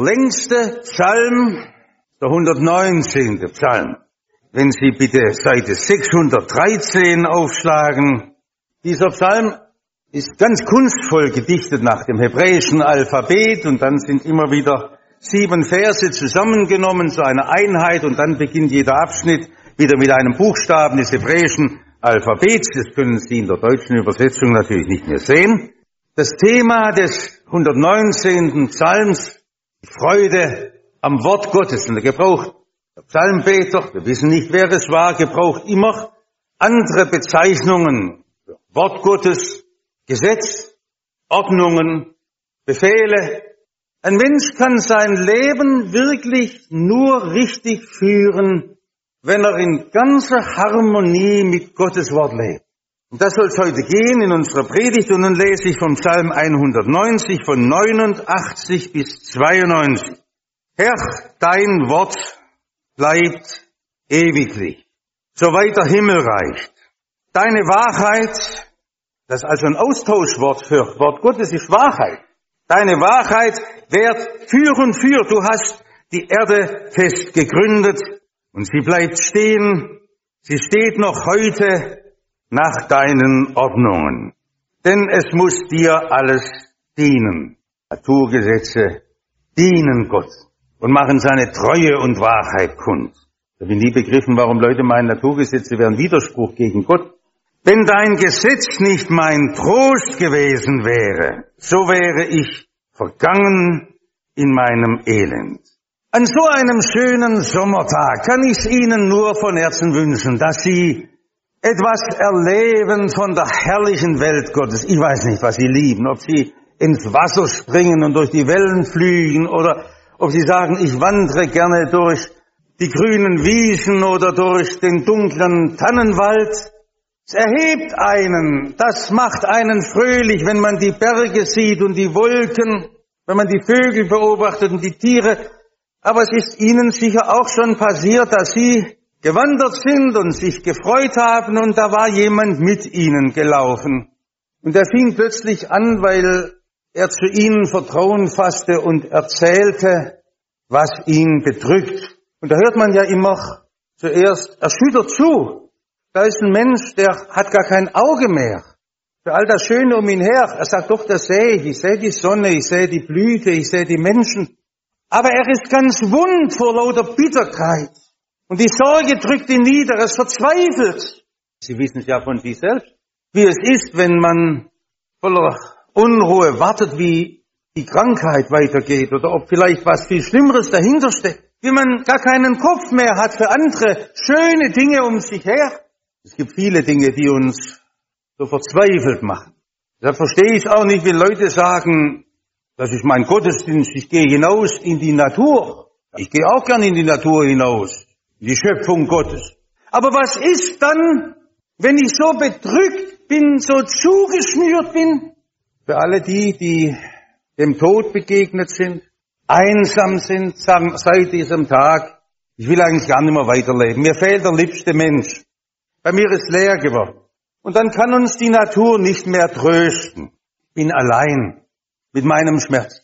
längste Psalm, der 119. Psalm. Wenn Sie bitte Seite 613 aufschlagen. Dieser Psalm ist ganz kunstvoll gedichtet nach dem hebräischen Alphabet und dann sind immer wieder 7 Verse zusammengenommen zu einer Einheit und dann beginnt jeder Abschnitt wieder mit einem Buchstaben des hebräischen Alphabets. Das können Sie in der deutschen Übersetzung natürlich nicht mehr sehen. Das Thema des 119. Psalms, die Freude am Wort Gottes. Und der Psalmbeter, wir wissen nicht, wer es war, gebraucht immer andere Bezeichnungen für Wort Gottes, Gesetz, Ordnungen, Befehle. Ein Mensch kann sein Leben wirklich nur richtig führen, wenn er in ganzer Harmonie mit Gottes Wort lebt. Und das soll es heute gehen in unserer Predigt. Und nun lese ich vom Psalm 190 von 89 bis 92. Herr, dein Wort bleibt ewiglich, soweit der Himmel reicht. Deine Wahrheit, das ist also ein Austauschwort für Wort Gottes, ist Wahrheit. Deine Wahrheit währt für und für. Du hast die Erde fest gegründet und sie bleibt stehen. Sie steht noch heute nach deinen Ordnungen. Denn es muss dir alles dienen. Naturgesetze dienen Gott und machen seine Treue und Wahrheit kund. Ich habe nie begriffen, warum Leute meinen, Naturgesetze wären Widerspruch gegen Gott. Wenn dein Gesetz nicht mein Trost gewesen wäre, so wäre ich vergangen in meinem Elend. An so einem schönen Sommertag kann ich es Ihnen nur von Herzen wünschen, dass Sie etwas erleben von der herrlichen Welt Gottes. Ich weiß nicht, was Sie lieben, ob Sie ins Wasser springen und durch die Wellen fliegen oder ob Sie sagen, ich wandere gerne durch die grünen Wiesen oder durch den dunklen Tannenwald. Es erhebt einen, das macht einen fröhlich, wenn man die Berge sieht und die Wolken, wenn man die Vögel beobachtet und die Tiere. Aber es ist Ihnen sicher auch schon passiert, dass Sie gewandert sind und sich gefreut haben und da war jemand mit Ihnen gelaufen. Und er fing plötzlich an, weil er zu Ihnen Vertrauen fasste und erzählte, was ihn bedrückt. Und da hört man ja immer zuerst erschüttert zu. Da ist ein Mensch, der hat gar kein Auge mehr für all das Schöne um ihn her. Er sagt, doch, das sehe ich. Ich sehe die Sonne, ich sehe die Blüte, ich sehe die Menschen. Aber er ist ganz wund vor lauter Bitterkeit. Und die Sorge drückt ihn nieder, er ist verzweifelt. Sie wissen es ja von sich selbst, wie es ist, wenn man voller Unruhe wartet, wie die Krankheit weitergeht oder ob vielleicht was viel Schlimmeres dahinter steckt. Wie man gar keinen Kopf mehr hat für andere schöne Dinge um sich her. Es gibt viele Dinge, die uns so verzweifelt machen. Deshalb verstehe ich auch nicht, wenn Leute sagen, das ist mein Gottesdienst, ich gehe hinaus in die Natur. Ich gehe auch gern in die Natur hinaus, in die Schöpfung Gottes. Aber was ist dann, wenn ich so bedrückt bin, so zugeschnürt bin? Für alle die dem Tod begegnet sind, einsam sind, sagen seit diesem Tag, ich will eigentlich gar nicht mehr weiterleben. Mir fehlt der liebste Mensch. Bei mir ist leer geworden. Und dann kann uns die Natur nicht mehr trösten. Ich bin allein mit meinem Schmerz.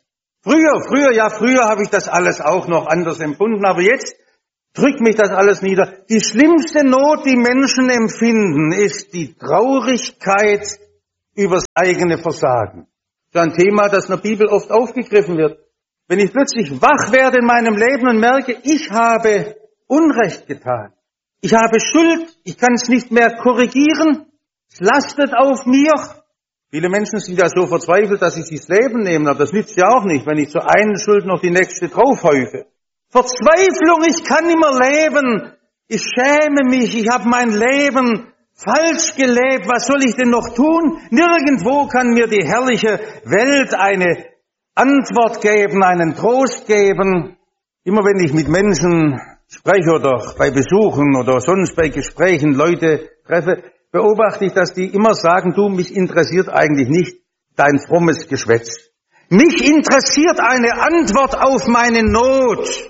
Früher habe ich das alles auch noch anders empfunden, aber jetzt drückt mich das alles nieder. Die schlimmste Not, die Menschen empfinden, ist die Traurigkeit über das eigene Versagen. Das ist ein Thema, das in der Bibel oft aufgegriffen wird. Wenn ich plötzlich wach werde in meinem Leben und merke, ich habe Unrecht getan. Ich habe Schuld, ich kann es nicht mehr korrigieren, es lastet auf mir. Viele Menschen sind ja so verzweifelt, dass sie sich das Leben nehmen, aber das nützt ja auch nicht, wenn ich zur einen Schuld noch die nächste draufhäufe. Verzweiflung, ich kann nicht mehr leben, ich schäme mich, ich habe mein Leben falsch gelebt, was soll ich denn noch tun? Nirgendwo kann mir die herrliche Welt eine Antwort geben, einen Trost geben. Immer wenn ich mit Menschen spreche oder bei Besuchen oder sonst bei Gesprächen Leute treffe, beobachte ich, dass die immer sagen, du, mich interessiert eigentlich nicht dein frommes Geschwätz. Mich interessiert eine Antwort auf meine Not.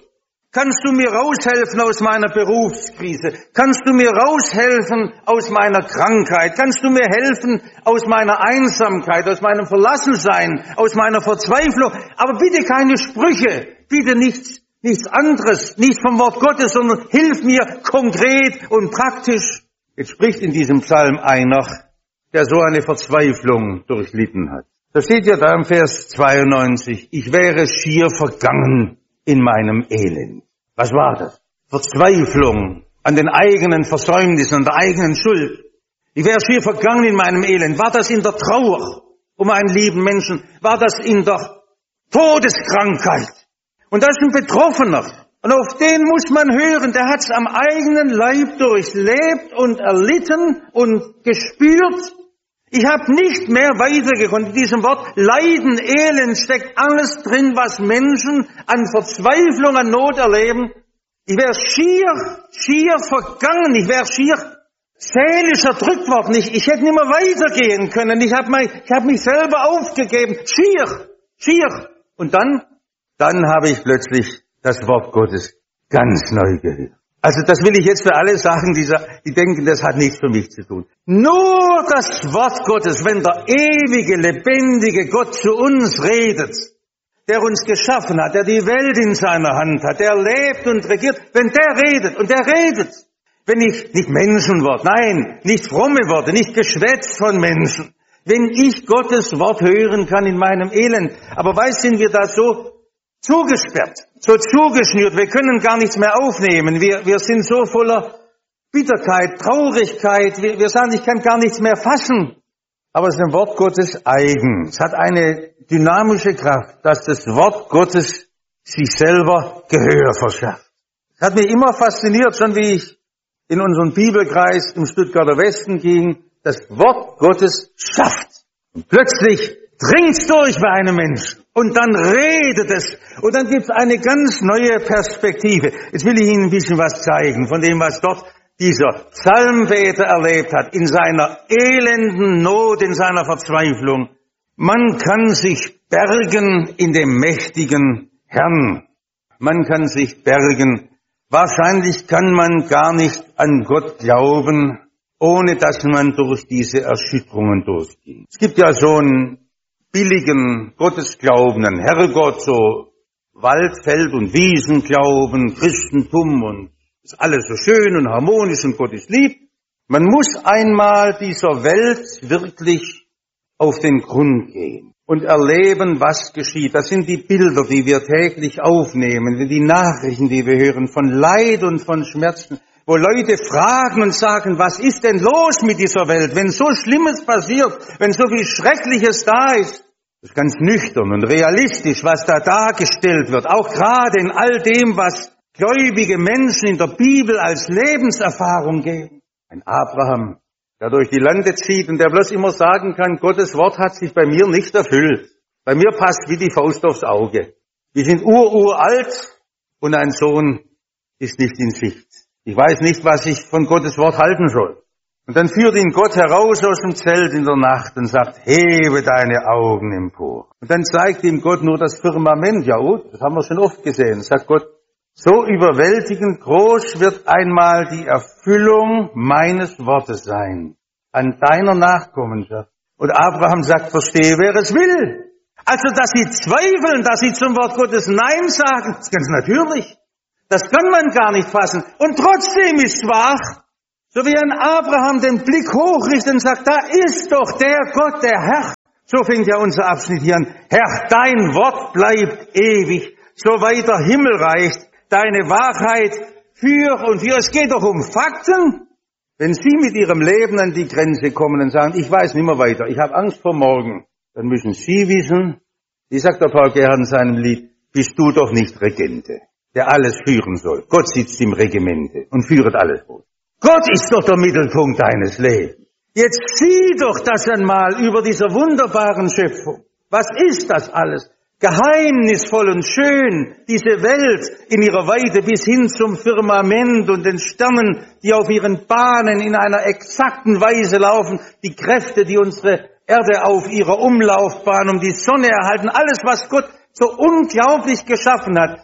Kannst du mir raushelfen aus meiner Berufskrise? Kannst du mir raushelfen aus meiner Krankheit? Kannst du mir helfen aus meiner Einsamkeit, aus meinem Verlassensein, aus meiner Verzweiflung? Aber bitte keine Sprüche, bitte nichts anderes, nicht vom Wort Gottes, sondern hilf mir konkret und praktisch. Jetzt spricht in diesem Psalm einer, der so eine Verzweiflung durchlitten hat. Da steht ja da im Vers 92, ich wäre schier vergangen in meinem Elend. Was war das? Verzweiflung an den eigenen Versäumnissen, an der eigenen Schuld. Ich wäre schier vergangen in meinem Elend. War das in der Trauer um einen lieben Menschen? War das in der Todeskrankheit? Und das ist ein Betroffener. Und auf den muss man hören. Der hat es am eigenen Leib durchlebt und erlitten und gespürt. Ich habe nicht mehr weitergekommen. In diesem Wort Leiden, Elend steckt alles drin, was Menschen an Verzweiflung, an Not erleben. Ich wäre schier vergangen. Ich wäre schier seelisch erdrückt worden. Ich hätte nicht mehr weitergehen können. Ich hab mich selber aufgegeben. Schier. Und dann habe ich plötzlich das Wort Gottes ganz neu gehört. Also das will ich jetzt für alle sagen, die denken, das hat nichts für mich zu tun. Nur das Wort Gottes, wenn der ewige, lebendige Gott zu uns redet, der uns geschaffen hat, der die Welt in seiner Hand hat, der lebt und regiert, wenn der redet, und der redet, wenn ich nicht Menschenwort, nein, nicht fromme Worte, nicht Geschwätz von Menschen, wenn ich Gottes Wort hören kann in meinem Elend. Aber sind wir da so zugesperrt, so zugeschnürt, wir können gar nichts mehr aufnehmen, wir sind so voller Bitterkeit, Traurigkeit, wir sagen, ich kann gar nichts mehr fassen. Aber es ist ein Wort Gottes eigen. Es hat eine dynamische Kraft, dass das Wort Gottes sich selber Gehör verschafft. Es hat mich immer fasziniert, schon wie ich in unseren Bibelkreis im Stuttgarter Westen ging, das Wort Gottes schafft. Und plötzlich dringt's durch bei einem Menschen. Und dann redet es. Und dann gibt's eine ganz neue Perspektive. Jetzt will ich Ihnen ein bisschen was zeigen von dem, was dort dieser Psalmbeter erlebt hat. In seiner elenden Not, in seiner Verzweiflung. Man kann sich bergen in dem mächtigen Herrn. Man kann sich bergen. Wahrscheinlich kann man gar nicht an Gott glauben, ohne dass man durch diese Erschütterungen durchgeht. Es gibt ja so einen billigen Gottesglauben, einen Herrgott, so Wald, Feld und Wiesenglauben, Christentum und ist alles so schön und harmonisch und Gott ist lieb. Man muss einmal dieser Welt wirklich auf den Grund gehen und erleben, was geschieht. Das sind die Bilder, die wir täglich aufnehmen, die Nachrichten, die wir hören von Leid und von Schmerzen, wo Leute fragen und sagen, was ist denn los mit dieser Welt, wenn so Schlimmes passiert, wenn so viel Schreckliches da ist. Das ist ganz nüchtern und realistisch, was da dargestellt wird, auch gerade in all dem, was gläubige Menschen in der Bibel als Lebenserfahrung geben. Ein Abraham, der durch die Lande zieht und der bloß immer sagen kann, Gottes Wort hat sich bei mir nicht erfüllt. Bei mir passt wie die Faust aufs Auge. Wir sind uralt und ein Sohn ist nicht in Sicht. Ich weiß nicht, was ich von Gottes Wort halten soll. Und dann führt ihn Gott heraus aus dem Zelt in der Nacht und sagt, hebe deine Augen empor. Und dann zeigt ihm Gott nur das Firmament. Ja, das haben wir schon oft gesehen. Sagt Gott, so überwältigend groß wird einmal die Erfüllung meines Wortes sein, an deiner Nachkommenschaft. Und Abraham sagt, verstehe, wer es will. Also, dass sie zweifeln, dass sie zum Wort Gottes Nein sagen, ist ganz natürlich. Das kann man gar nicht fassen. Und trotzdem ist wach, so wie ein Abraham den Blick hochrichtet und sagt, da ist doch der Gott, der Herr. So fängt ja unser Abschnitt hier an. Herr, dein Wort bleibt ewig, so weit der Himmel reicht. Deine Wahrheit für und für. Es geht doch um Fakten. Wenn Sie mit Ihrem Leben an die Grenze kommen und sagen, ich weiß nicht mehr weiter, ich habe Angst vor morgen, dann müssen Sie wissen, wie sagt der Paul Gerhardt in seinem Lied, bist du doch nicht Regente, der alles führen soll. Gott sitzt im Regimente und führt alles durch. Gott ist doch der Mittelpunkt deines Lebens. Jetzt sieh doch das einmal über dieser wunderbaren Schöpfung. Was ist das alles? Geheimnisvoll und schön, diese Welt in ihrer Weite bis hin zum Firmament und den Sternen, die auf ihren Bahnen in einer exakten Weise laufen, die Kräfte, die unsere Erde auf ihrer Umlaufbahn um die Sonne erhalten, alles, was Gott so unglaublich geschaffen hat.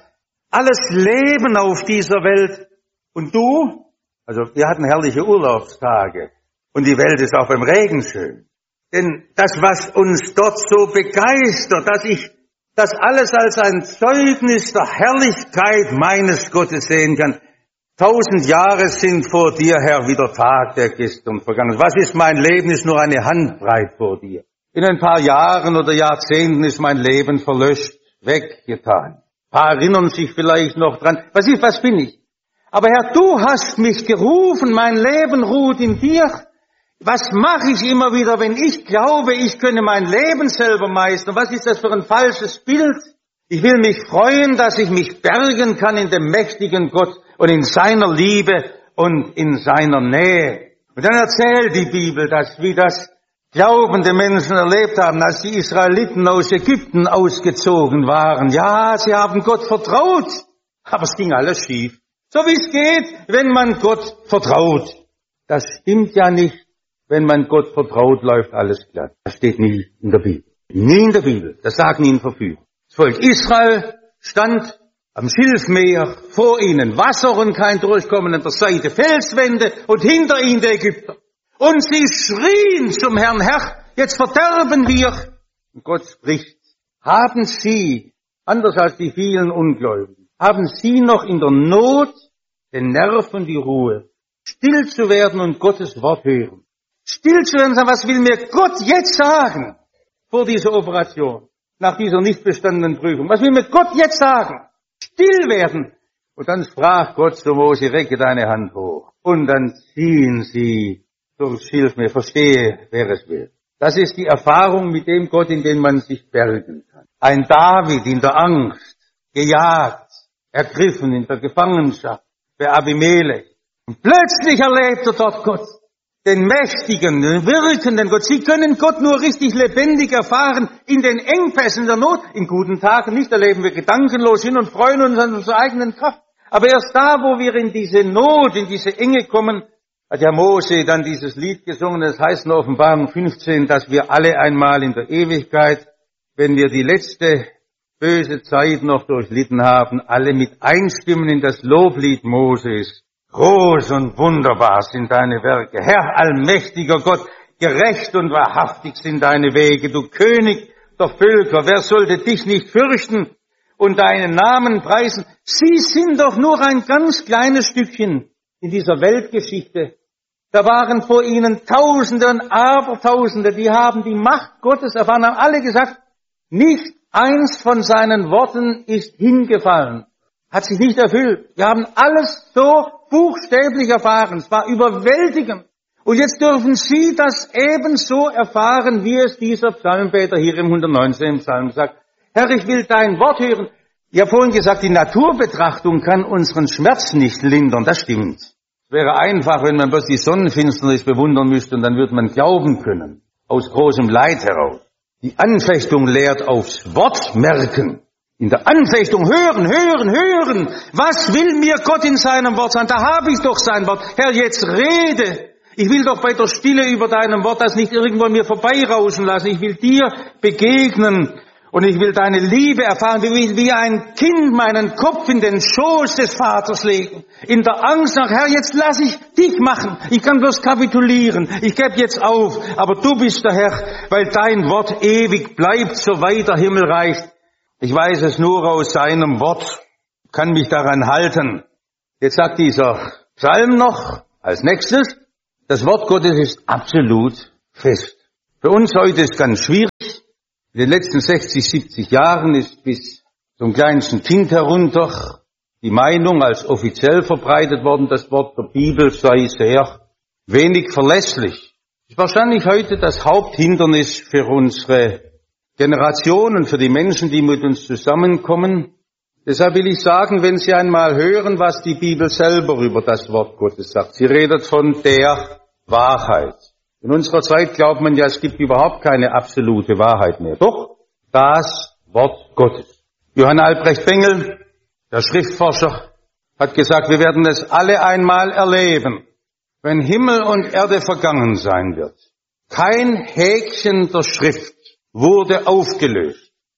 alles Leben auf dieser Welt. Und du? Also wir hatten herrliche Urlaubstage und die Welt ist auch beim Regen schön. Denn das, was uns dort so begeistert, dass ich das alles als ein Zeugnis der Herrlichkeit meines Gottes sehen kann. 1000 Jahre sind vor dir, Herr, wie der Tag, der gestern vergangen ist. Was ist mein Leben? Ist nur eine Handbreit vor dir. In ein paar Jahren oder Jahrzehnten ist mein Leben verlöscht, weggetan. Ein paar erinnern sich vielleicht noch dran. Was bin ich? Aber Herr, du hast mich gerufen, mein Leben ruht in dir. Was mache ich immer wieder, wenn ich glaube, ich könne mein Leben selber meistern? Was ist das für ein falsches Bild? Ich will mich freuen, dass ich mich bergen kann in dem mächtigen Gott und in seiner Liebe und in seiner Nähe. Und dann erzählt die Bibel, wie das glaubende Menschen erlebt haben, als die Israeliten aus Ägypten ausgezogen waren. Ja, sie haben Gott vertraut, aber es ging alles schief. So wie es geht, wenn man Gott vertraut. Das stimmt ja nicht. Wenn man Gott vertraut, läuft alles glatt. Das steht nie in der Bibel. Nie in der Bibel. Das sagen ihnen Verfüger. Das Volk Israel stand am Schilfmeer, vor ihnen Wasser und kein Durchkommen, an der Seite Felswände und hinter ihnen die Ägypter. Und sie schrien zum Herrn, Herr, jetzt verderben wir. Und Gott spricht, haben Sie, anders als die vielen Ungläubigen, haben Sie noch in der Not den Nerven die Ruhe, still zu werden und Gottes Wort hören. Still zu werden, was will mir Gott jetzt sagen vor dieser Operation, nach dieser nicht bestandenen Prüfung? Was will mir Gott jetzt sagen? Still werden. Und dann sprach Gott zu Mose, recke deine Hand hoch. Und dann ziehen sie durchs Schilfmeer, verstehe, wer es will. Das ist die Erfahrung mit dem Gott, in den man sich bergen kann. Ein David in der Angst, gejagt, ergriffen in der Gefangenschaft, bei Abimelech. Und plötzlich erlebt er dort Gott. Den mächtigen, den wirkenden Gott. Sie können Gott nur richtig lebendig erfahren in den Engpässen der Not. In guten Tagen nicht, da leben wir gedankenlos hin und freuen uns an unserer eigenen Kraft. Aber erst da, wo wir in diese Not, in diese Enge kommen, hat ja Mose dann dieses Lied gesungen, das heißt in Offenbarung 15, dass wir alle einmal in der Ewigkeit, wenn wir die letzte böse Zeit noch durchlitten haben, alle mit einstimmen in das Loblied Moses. Groß und wunderbar sind deine Werke. Herr, allmächtiger Gott, gerecht und wahrhaftig sind deine Wege. Du König der Völker, wer sollte dich nicht fürchten und deinen Namen preisen? Sie sind doch nur ein ganz kleines Stückchen in dieser Weltgeschichte. Da waren vor ihnen Tausende und Abertausende, die haben die Macht Gottes erfahren, haben alle gesagt, nicht eins von seinen Worten ist hingefallen. Hat sich nicht erfüllt. Wir haben alles so buchstäblich erfahren. Es war überwältigend. Und jetzt dürfen Sie das ebenso erfahren, wie es dieser Psalmbeter hier im 119. Psalm sagt. Herr, ich will dein Wort hören. Ich habe vorhin gesagt, die Naturbetrachtung kann unseren Schmerz nicht lindern. Das stimmt. Es wäre einfach, wenn man bloß die Sonnenfinsternis bewundern müsste und dann würde man glauben können. Aus großem Leid heraus. Die Anfechtung lehrt aufs Wort merken. In der Anfechtung hören. Was will mir Gott in seinem Wort sagen? Da habe ich doch sein Wort. Herr, jetzt rede. Ich will doch bei der Stille über deinem Wort das nicht irgendwo an mir vorbeirauschen lassen. Ich will dir begegnen und ich will deine Liebe erfahren. Ich will wie ein Kind meinen Kopf in den Schoß des Vaters legen. In der Angst nach, Herr, jetzt lass ich dich machen. Ich kann bloß kapitulieren. Ich gebe jetzt auf. Aber du bist der Herr, weil dein Wort ewig bleibt, so weit der Himmel reicht. Ich weiß es nur aus seinem Wort, kann mich daran halten. Jetzt sagt dieser Psalm noch als nächstes, das Wort Gottes ist absolut fest. Für uns heute ist ganz schwierig. In den letzten 60, 70 Jahren ist bis zum kleinsten Kind herunter die Meinung als offiziell verbreitet worden, das Wort der Bibel sei sehr wenig verlässlich. Das ist wahrscheinlich heute das Haupthindernis für unsere Generationen, für die Menschen, die mit uns zusammenkommen. Deshalb will ich sagen, wenn Sie einmal hören, was die Bibel selber über das Wort Gottes sagt. Sie redet von der Wahrheit. In unserer Zeit glaubt man ja, es gibt überhaupt keine absolute Wahrheit mehr. Doch, das Wort Gottes. Johann Albrecht Bengel, der Schriftforscher, hat gesagt, wir werden es alle einmal erleben, wenn Himmel und Erde vergangen sein wird. Kein Häkchen der Schrift wurde aufgelöst.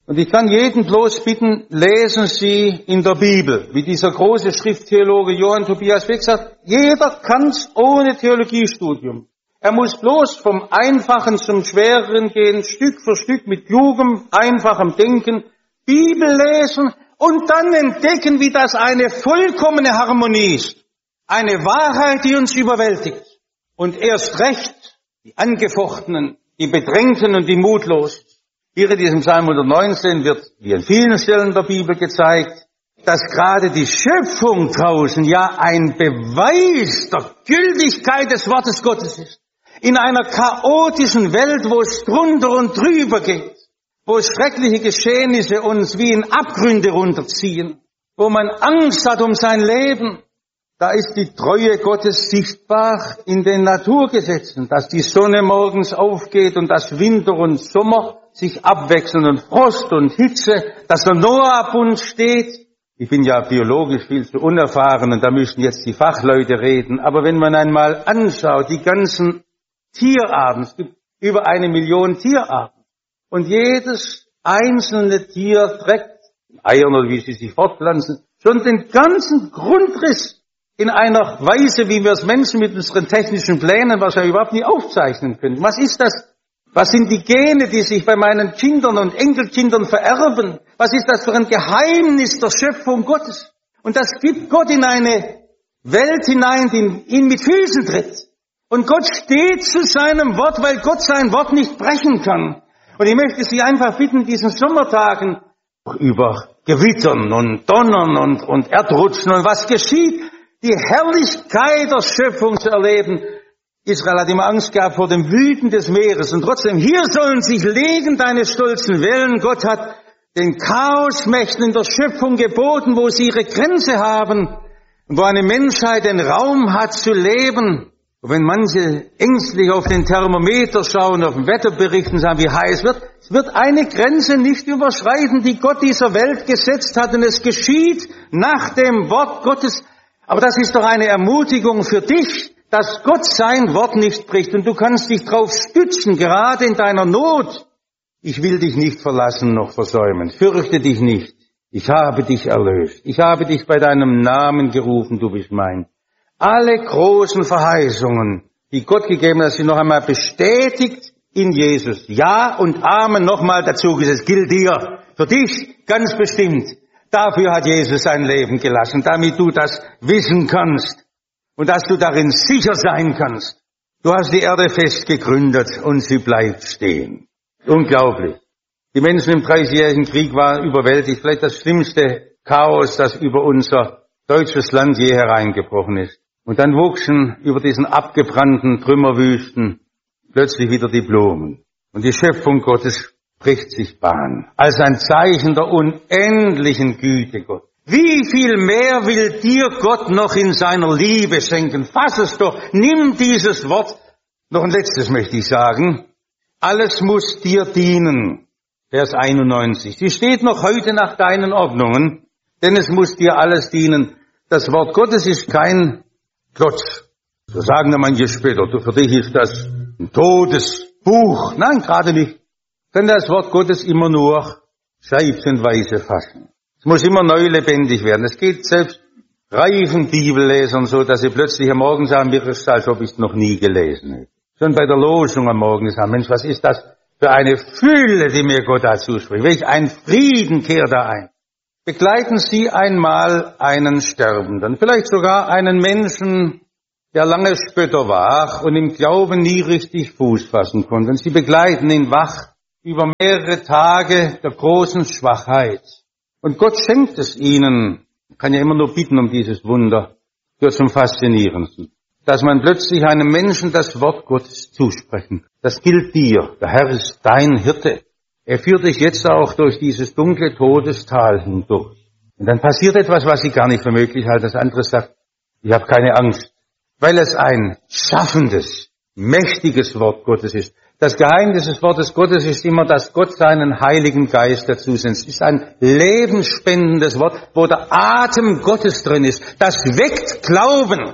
Und ich kann jeden bloß bitten, lesen Sie in der Bibel, wie dieser große Schrifttheologe Johann Tobias Beck sagt, jeder kann's ohne Theologiestudium. Er muss bloß vom Einfachen zum Schwereren gehen, Stück für Stück mit klugem, einfachem Denken, Bibel lesen und dann entdecken, wie das eine vollkommene Harmonie ist. Eine Wahrheit, die uns überwältigt. Und erst recht die Angefochtenen, die Bedrängten und die Mutlosen. Hier in diesem Psalm 119 wird, wie in vielen Stellen der Bibel gezeigt, dass gerade die Schöpfung draußen ja ein Beweis der Gültigkeit des Wortes Gottes ist. In einer chaotischen Welt, wo es drunter und drüber geht, wo schreckliche Geschehnisse uns wie in Abgründe runterziehen, wo man Angst hat um sein Leben, da ist die Treue Gottes sichtbar in den Naturgesetzen, dass die Sonne morgens aufgeht und dass Winter und Sommer sich abwechseln und Frost und Hitze, dass der Noah-Bund steht. Ich bin ja biologisch viel zu unerfahren und da müssen jetzt die Fachleute reden. Aber wenn man einmal anschaut, die ganzen Tierarten, es gibt über 1 Million Tierarten und jedes einzelne Tier trägt Eiern oder wie sie sich fortpflanzen, schon den ganzen Grundriss in einer Weise, wie wir es Menschen mit unseren technischen Plänen wahrscheinlich überhaupt nie aufzeichnen können. Was ist das? Was sind die Gene, die sich bei meinen Kindern und Enkelkindern vererben? Was ist das für ein Geheimnis der Schöpfung Gottes? Und das gibt Gott in eine Welt hinein, die ihn mit Füßen tritt. Und Gott steht zu seinem Wort, weil Gott sein Wort nicht brechen kann. Und ich möchte Sie einfach bitten, diesen Sommertagen über Gewittern und Donnern und Erdrutschen und was geschieht, die Herrlichkeit der Schöpfung zu erleben. Israel hat immer Angst gehabt vor dem Wüten des Meeres. Und trotzdem, hier sollen sich legen deine stolzen Wellen. Gott hat den Chaosmächten in der Schöpfung geboten, wo sie ihre Grenze haben. Und wo eine Menschheit den Raum hat zu leben. Und wenn manche ängstlich auf den Thermometer schauen, auf den Wetterbericht und sagen, wie heiß wird, es wird eine Grenze nicht überschreiten, die Gott dieser Welt gesetzt hat. Und es geschieht nach dem Wort Gottes. Aber das ist doch eine Ermutigung für dich, dass Gott sein Wort nicht bricht und du kannst dich drauf stützen, gerade in deiner Not. Ich will dich nicht verlassen noch versäumen. Fürchte dich nicht. Ich habe dich erlöst. Ich habe dich bei deinem Namen gerufen, du bist mein. Alle großen Verheißungen, die Gott gegeben hat, sind noch einmal bestätigt in Jesus. Ja und Amen nochmal dazu gesagt, gilt dir, für dich ganz bestimmt. Dafür hat Jesus sein Leben gelassen, damit du das wissen kannst und dass du darin sicher sein kannst. Du hast die Erde fest gegründet und sie bleibt stehen. Unglaublich. Die Menschen im 30-jährigen Krieg waren überwältigt. Vielleicht das schlimmste Chaos, das über unser deutsches Land je hereingebrochen ist. Und dann wuchsen über diesen abgebrannten Trümmerwüsten plötzlich wieder die Blumen. Und die Schöpfung Gottes bricht sich Bahn, als ein Zeichen der unendlichen Güte Gottes. Wie viel mehr will dir Gott noch in seiner Liebe schenken? Fass es doch, nimm dieses Wort. Noch ein letztes möchte ich sagen. Alles muss dir dienen. Vers 91. Sie steht noch heute nach deinen Ordnungen, denn es muss dir alles dienen. Das Wort Gottes ist kein Klotz. So sagen ja manche später, für dich ist das ein totes Buch. Nein, gerade nicht. Denn das Wort Gottes immer nur scheibchenweise fassen. Es muss immer neu lebendig werden. Es geht selbst reifen Bibellesern so, dass sie plötzlich am Morgen sagen, mir ist es, als ob ich es noch nie gelesen hätte. Schon bei der Losung am Morgen sagen, Mensch, was ist das für eine Fülle, die mir Gott da zuspricht. Welch ein Frieden kehrt da ein. Begleiten Sie einmal einen Sterbenden, vielleicht sogar einen Menschen, der lange Spötter war und im Glauben nie richtig Fuß fassen konnte. Sie begleiten ihn wach über mehrere Tage der großen Schwachheit. Und Gott schenkt es ihnen, kann ja immer nur bitten um dieses Wunder, gehört zum Faszinierendsten, dass man plötzlich einem Menschen das Wort Gottes zusprechen. Das gilt dir, der Herr ist dein Hirte. Er führt dich jetzt auch durch dieses dunkle Todestal hindurch. Und dann passiert etwas, was ich gar nicht für möglich halte. Das andere sagt, ich habe keine Angst, weil es ein schaffendes, mächtiges Wort Gottes ist. Das Geheimnis des Wortes Gottes ist immer, dass Gott seinen Heiligen Geist dazu sendet. Es ist ein lebensspendendes Wort, wo der Atem Gottes drin ist. Das weckt Glauben.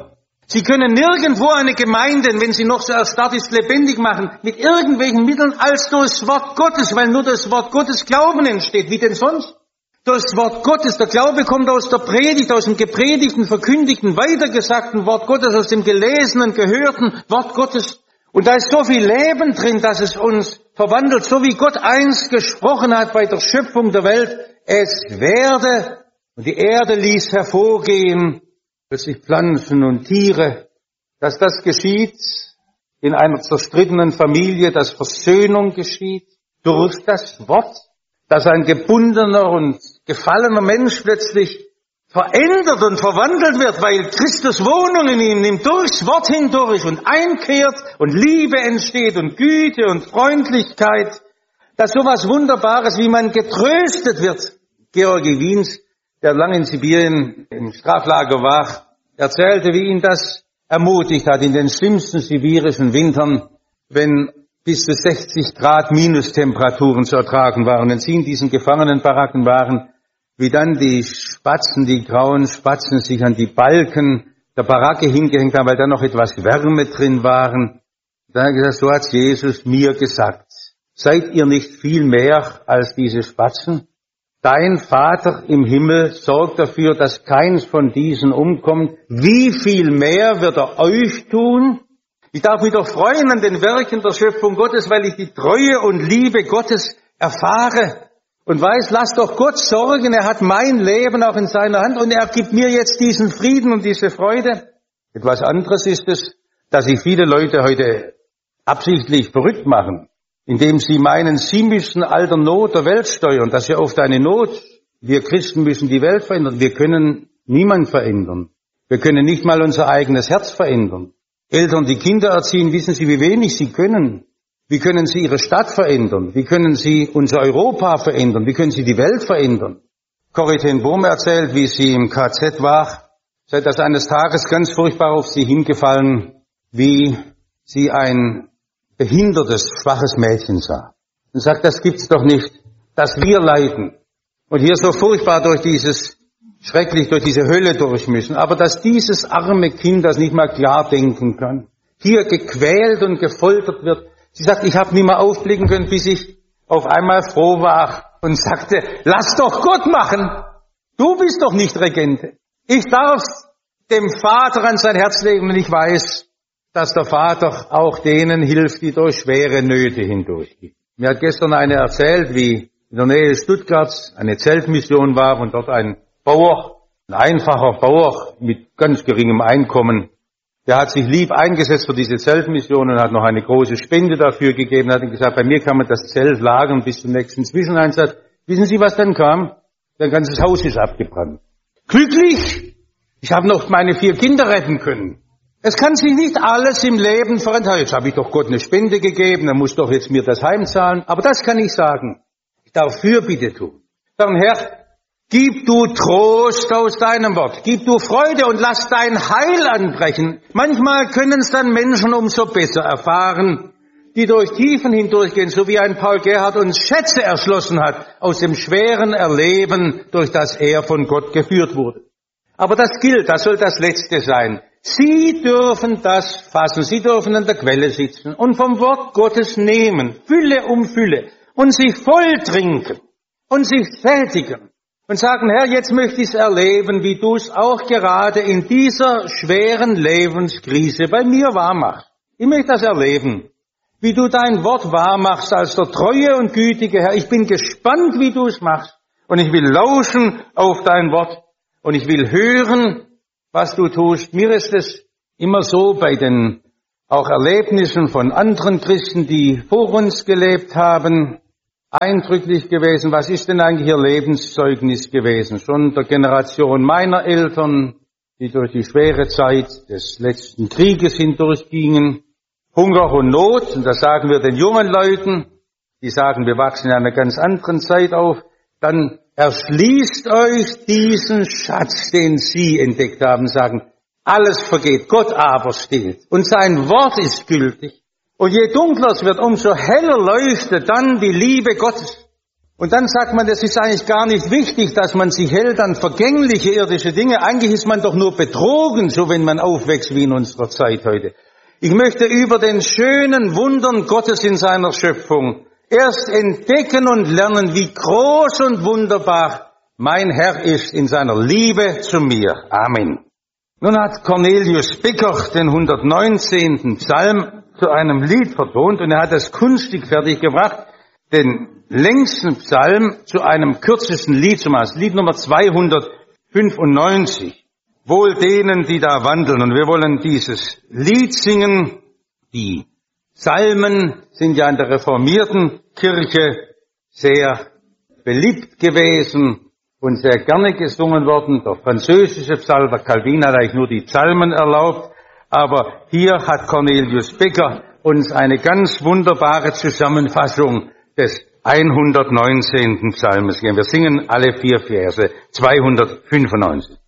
Sie können nirgendwo eine Gemeinde, wenn sie noch so erstarrt ist, lebendig machen, mit irgendwelchen Mitteln als durchs Wort Gottes, weil nur das Wort Gottes Glauben entsteht. Wie denn sonst? Durchs Wort Gottes. Der Glaube kommt aus der Predigt, aus dem gepredigten, verkündigten, weitergesagten Wort Gottes, aus dem gelesenen, gehörten Wort Gottes. Und da ist so viel Leben drin, dass es uns verwandelt, so wie Gott einst gesprochen hat bei der Schöpfung der Welt. Es werde, und die Erde ließ hervorgehen, plötzlich Pflanzen und Tiere, dass das geschieht in einer zerstrittenen Familie, dass Versöhnung geschieht durch das Wort, dass ein gebundener und gefallener Mensch plötzlich verändert und verwandelt wird, weil Christus Wohnung in ihm nimmt, durchs Wort hindurch und einkehrt und Liebe entsteht und Güte und Freundlichkeit, dass sowas Wunderbares, wie man getröstet wird. Georgi Wiens, der lange in Sibirien im Straflager war, erzählte, wie ihn das ermutigt hat in den schlimmsten sibirischen Wintern, wenn bis zu 60 Grad Minustemperaturen zu ertragen waren. Wenn sie in diesen Gefangenenbaracken waren, wie dann die Spatzen, die grauen Spatzen sich an die Balken der Baracke hingehängt haben, weil da noch etwas Wärme drin waren. Da hat er gesagt, so hat Jesus mir gesagt. Seid ihr nicht viel mehr als diese Spatzen? Dein Vater im Himmel sorgt dafür, dass keins von diesen umkommt. Wie viel mehr wird er euch tun? Ich darf mich doch freuen an den Werken der Schöpfung Gottes, weil ich die Treue und Liebe Gottes erfahre und weiß, lass doch Gott sorgen, er hat mein Leben auch in seiner Hand und er gibt mir jetzt diesen Frieden und diese Freude. Etwas anderes ist es, dass sich viele Leute heute absichtlich verrückt machen, indem sie meinen, sie müssen all der Not der Welt steuern. Das ist ja oft eine Not. Wir Christen müssen die Welt verändern. Wir können niemand verändern. Wir können nicht mal unser eigenes Herz verändern. Eltern, die Kinder erziehen, wissen sie, wie wenig sie können. Wie können sie ihre Stadt verändern? Wie können sie unser Europa verändern? Wie können sie die Welt verändern? Corrie ten Boom erzählt, wie sie im KZ war, sei das eines Tages ganz furchtbar auf sie hingefallen, wie sie ein behindertes, schwaches Mädchen sah. Und sagt, das gibt's doch nicht, dass wir leiden und hier so furchtbar durch diese Hölle durch müssen, aber dass dieses arme Kind das nicht mal klar denken kann, hier gequält und gefoltert wird. Sie sagt, ich habe nicht mehr aufblicken können, bis ich auf einmal froh war und sagte, lass doch Gott machen, du bist doch nicht Regente. Ich darf dem Vater an sein Herz legen und ich weiß, dass der Vater auch denen hilft, die durch schwere Nöte hindurchgehen. Mir hat gestern eine erzählt, wie in der Nähe Stuttgarts eine Zeltmission war und dort ein Bauer, ein einfacher Bauer mit ganz geringem Einkommen, der hat sich lieb eingesetzt für diese Zeltmission und hat noch eine große Spende dafür gegeben, hat gesagt, bei mir kann man das Zelt lagern bis zum nächsten Zwischeneinsatz. Wissen Sie, was dann kam? Sein ganzes Haus ist abgebrannt. Glücklich! Ich habe noch meine 4 Kinder retten können. Es kann sich nicht alles im Leben verändern. Jetzt habe ich doch Gott eine Spende gegeben, er muss doch jetzt mir das heimzahlen. Aber das kann ich sagen. Ich darf Fürbitte tun. Sagen, Herr, gib du Trost aus deinem Wort. Gib du Freude und lass dein Heil anbrechen. Manchmal können es dann Menschen umso besser erfahren, die durch Tiefen hindurchgehen, so wie ein Paul Gerhardt uns Schätze erschlossen hat aus dem schweren Erleben, durch das er von Gott geführt wurde. Aber das gilt, das soll das Letzte sein. Sie dürfen das fassen, Sie dürfen an der Quelle sitzen und vom Wort Gottes nehmen, Fülle um Fülle, und sich voll trinken und sich sättigen und sagen, Herr, jetzt möchte ich es erleben, wie du es auch gerade in dieser schweren Lebenskrise bei mir wahrmachst. Ich möchte das erleben, wie du dein Wort wahrmachst als der treue und gütige Herr. Ich bin gespannt, wie du es machst und ich will lauschen auf dein Wort und ich will hören, was du tust. Mir ist es immer so bei den auch Erlebnissen von anderen Christen, die vor uns gelebt haben, eindrücklich gewesen. Was ist denn eigentlich ihr Lebenszeugnis gewesen? Schon der Generation meiner Eltern, die durch die schwere Zeit des letzten Krieges hindurchgingen, Hunger und Not, und das sagen wir den jungen Leuten, die sagen, wir wachsen in einer ganz anderen Zeit auf, dann erschließt euch diesen Schatz, den Sie entdeckt haben, sagen, alles vergeht, Gott aber steht und sein Wort ist gültig. Und je dunkler es wird, umso heller leuchtet dann die Liebe Gottes. Und dann sagt man, das ist eigentlich gar nicht wichtig, dass man sich hält an vergängliche irdische Dinge. Eigentlich ist man doch nur betrogen, so wenn man aufwächst wie in unserer Zeit heute. Ich möchte über den schönen Wundern Gottes in seiner Schöpfung erst entdecken und lernen, wie groß und wunderbar mein Herr ist in seiner Liebe zu mir. Amen. Nun hat Cornelius Becker den 119. Psalm zu einem Lied vertont und er hat es kunstig fertiggebracht, den längsten Psalm zu einem kürzesten Lied zu machen. Lied Nummer 295. Wohl denen, die da wandeln. Und wir wollen dieses Lied singen. Die Psalmen sind ja in der reformierten Kirche sehr beliebt gewesen und sehr gerne gesungen worden. Der französische Psalm, der Calvin hat eigentlich nur die Psalmen erlaubt. Aber hier hat Cornelius Becker uns eine ganz wunderbare Zusammenfassung des 119. Psalmes gegeben. Wir singen alle 4 Verse, 295.